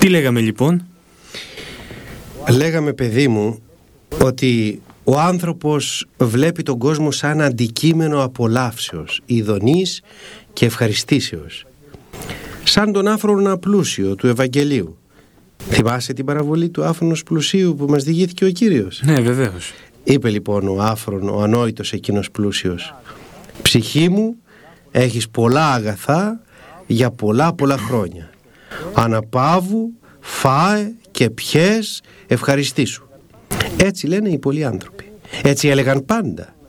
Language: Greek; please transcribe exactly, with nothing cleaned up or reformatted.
Τι λέγαμε λοιπόν? Λέγαμε, παιδί μου, ότι ο άνθρωπος βλέπει τον κόσμο σαν αντικείμενο απολαύσεως, ειδονής και ευχαριστήσεως, σαν τον άφρονα πλούσιο του Ευαγγελίου. Θυμάσαι την παραβολή του άφρονος πλουσίου που μας διηγήθηκε ο Κύριος? Ναι, βεβαίως. Είπε λοιπόν ο άφρον, ο ανόητος εκείνος πλούσιος: «Ψυχή μου, έχεις πολλά αγαθά για πολλά πολλά χρόνια. Αναπαύου, φάε και πιες, ευχαριστήσου». Έτσι λένε οι πολλοί άνθρωποι. Έτσι έλεγαν πάντα.